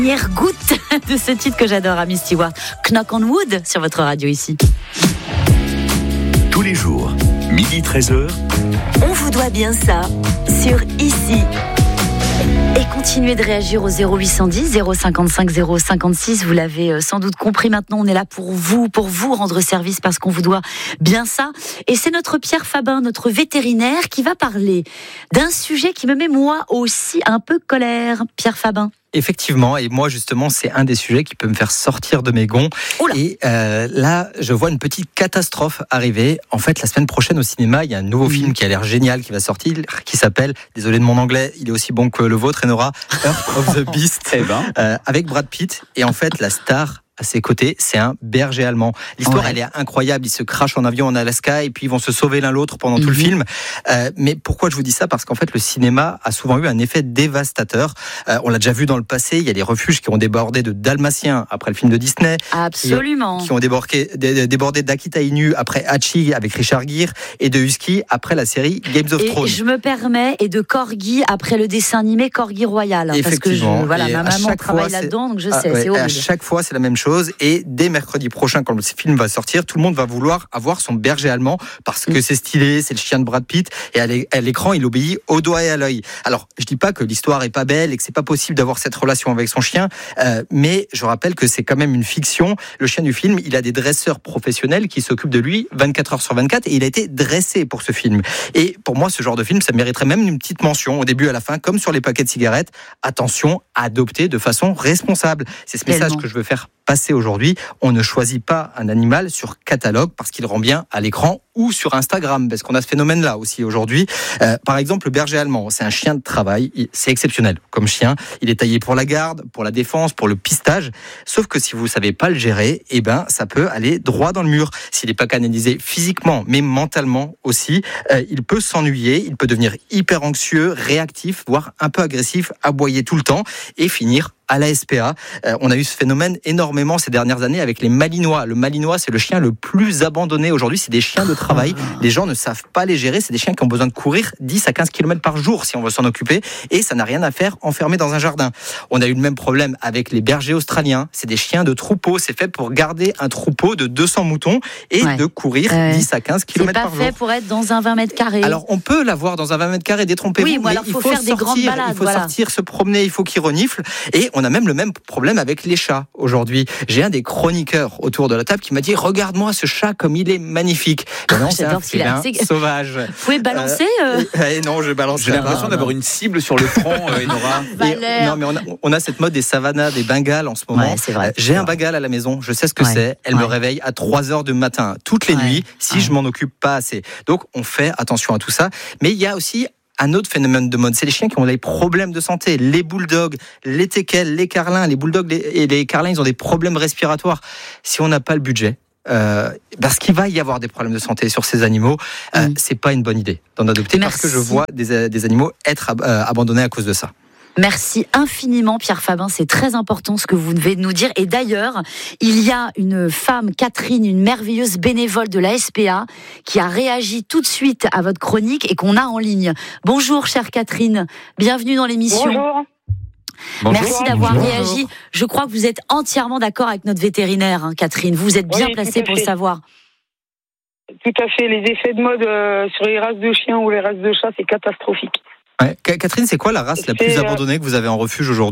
Première goutte de ce titre que j'adore, Amy Stewart, Knock on Wood, sur votre radio ici. Tous les jours, 12h-13h. On vous doit bien ça sur Ici. Et continuez de réagir au 0810 055 056. Vous l'avez sans doute compris, maintenant on est là pour vous rendre service parce qu'on vous doit bien ça. Et c'est notre Pierre Fabin, notre vétérinaire, qui va parler d'un sujet qui me met moi aussi un peu colère. Pierre Fabin. Effectivement, et moi justement, c'est un des sujets qui peut me faire sortir de mes gonds. Oula. Et là, je vois une petite catastrophe arriver. En fait, la semaine prochaine au cinéma, il y a un nouveau film qui a l'air génial, qui va sortir, qui s'appelle, désolé de mon anglais, il est aussi bon que le vôtre, Enora, Earth of the Beast, avec Brad Pitt. Et en fait, la star à ses côtés, c'est un berger allemand. L'histoire, elle est incroyable. Ils se crachent en avion en Alaska et puis ils vont se sauver l'un l'autre pendant tout le film. Mais pourquoi je vous dis ça ? Parce qu'en fait, le cinéma a souvent eu un effet dévastateur. On l'a déjà vu dans le passé. Il y a des refuges qui ont débordé de Dalmatiens après le film de Disney. Absolument. Qui ont débordé d'Akita Inu après Hachi avec Richard Gere et de Husky après la série Games of Thrones. Et je me permets, et de Corgi après le dessin animé Corgi Royal. Parce que ma maman travaille là-dedans, donc je sais, c'est horrible. À chaque fois, c'est la même chose. Et dès mercredi prochain, quand le film va sortir, tout le monde va vouloir avoir son berger allemand parce que c'est stylé, c'est le chien de Brad Pitt et à l'écran, il obéit au doigt et à l'œil. Alors, je dis pas que l'histoire est pas belle et que c'est pas possible d'avoir cette relation avec son chien, mais je rappelle que c'est quand même une fiction. Le chien du film, il a des dresseurs professionnels qui s'occupent de lui 24 heures sur 24 et il a été dressé pour ce film. Et pour moi, ce genre de film, ça mériterait même une petite mention au début, à la fin, comme sur les paquets de cigarettes. Attention, adopter de façon responsable. C'est ce message que je veux faire passer aujourd'hui. On ne choisit pas un animal sur catalogue parce qu'il rend bien à l'écran ou sur Instagram, parce qu'on a ce phénomène-là aussi aujourd'hui. Par exemple, le berger allemand, c'est un chien de travail, c'est exceptionnel comme chien. Il est taillé pour la garde, pour la défense, pour le pistage. Sauf que si vous ne savez pas le gérer, ça peut aller droit dans le mur. S'il n'est pas canalisé physiquement, mais mentalement aussi, il peut s'ennuyer, il peut devenir hyper anxieux, réactif, voire un peu agressif, aboyer tout le temps et finir à la SPA. On a eu ce phénomène énormément ces dernières années avec les Malinois. Le Malinois, c'est le chien le plus abandonné aujourd'hui. C'est des chiens de travail. Les gens ne savent pas les gérer. C'est des chiens qui ont besoin de courir 10 à 15 km par jour si on veut s'en occuper. Et ça n'a rien à faire enfermé dans un jardin. On a eu le même problème avec les bergers australiens. C'est des chiens de troupeau. C'est fait pour garder un troupeau de 200 moutons et de courir 10 à 15 km par jour. C'est pas fait pour être dans un 20 mètres carrés. Alors, on peut l'avoir dans un 20 mètres carrés, détrompez-vous. Oui, alors il faut faire des grandes balades. Il faut sortir, se promener, il faut qu'il renifle. Et on a même le même problème avec les chats aujourd'hui. J'ai un des chroniqueurs autour de la table qui m'a dit « Regarde-moi ce chat comme il est magnifique ». Non, c'est un félin sauvage. Vous pouvez balancer Non, je balance. J'ai l'impression d'avoir une cible sur le front, Enora. Non, mais on a cette mode des savanas, des bengales en ce moment. Ouais, c'est vrai. J'ai un bengal à la maison, je sais ce que c'est. Elle me réveille à 3h du matin, toutes les nuits, si je m'en occupe pas assez. Donc, on fait attention à tout ça. Mais il y a aussi un autre phénomène de mode, c'est les chiens qui ont des problèmes de santé. Les bulldogs, les teckels, les carlins, les bulldogs et les carlins, ils ont des problèmes respiratoires. Si on n'a pas le budget, parce qu'il va y avoir des problèmes de santé sur ces animaux, c'est pas une bonne idée d'en adopter. Parce que je vois des animaux être abandonnés à cause de ça. Merci infiniment Pierre Fabin, c'est très important ce que vous venez de nous dire. Et d'ailleurs, il y a une femme, Catherine, une merveilleuse bénévole de la SPA, qui a réagi tout de suite à votre chronique et qu'on a en ligne. Bonjour chère Catherine, bienvenue dans l'émission. Bonjour. Merci d'avoir réagi. Je crois que vous êtes entièrement d'accord avec notre vétérinaire, Catherine. Vous êtes bien placée pour le savoir. Tout à fait. Les effets de mode sur les races de chiens ou les races de chats, c'est catastrophique. Ouais. Catherine, c'est quoi la race la plus abandonnée que vous avez en refuge aujourd'hui ?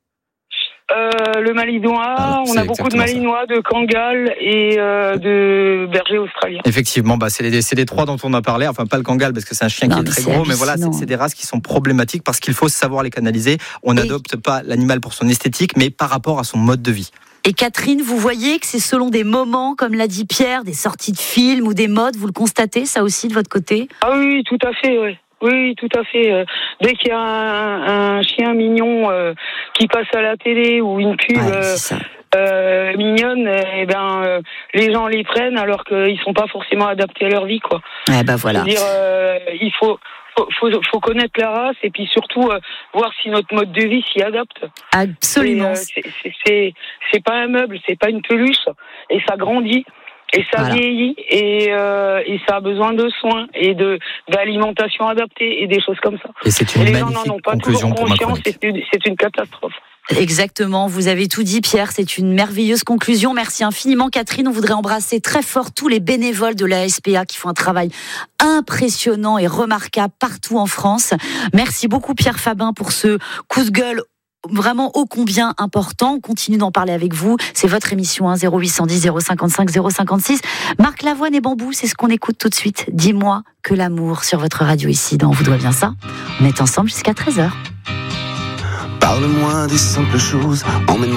Le Malinois, on a beaucoup de Malinois, de Kangal et de bergers australiens. Effectivement, c'est les trois dont on a parlé, enfin pas le Kangal parce que c'est un chien qui est très gros, mais voilà, c'est des races qui sont problématiques parce qu'il faut savoir les canaliser. On n'adopte pas l'animal pour son esthétique, mais par rapport à son mode de vie. Et Catherine, vous voyez que c'est selon des moments, comme l'a dit Pierre, des sorties de films ou des modes, vous le constatez ça aussi de votre côté ? Ah oui, tout à fait, oui. Oui, tout à fait. Dès qu'il y a un chien mignon qui passe à la télé ou une pub mignonne, les gens les prennent alors qu'ils sont pas forcément adaptés à leur vie, quoi. Voilà. C'est-à-dire, il faut connaître la race et puis surtout voir si notre mode de vie s'y adapte. Absolument. C'est pas un meuble, c'est pas une peluche et ça grandit. Et ça vieillit et ça a besoin de soins et d'alimentation adaptée et des choses comme ça. Et c'est une magnifique conclusion pour ma chronique. C'est une catastrophe. Exactement, vous avez tout dit Pierre, c'est une merveilleuse conclusion. Merci infiniment Catherine, on voudrait embrasser très fort tous les bénévoles de la SPA qui font un travail impressionnant et remarquable partout en France. Merci beaucoup Pierre Fabin pour ce coup de gueule vraiment ô combien important. On continue d'en parler avec vous. C'est votre émission 0810 055 056. Marc Lavoine et Bambou, c'est ce qu'on écoute tout de suite. Dis-moi que l'amour sur votre radio ici dans On vous doit bien ça. On est ensemble jusqu'à 13h. Parle-moi des simples choses, emmène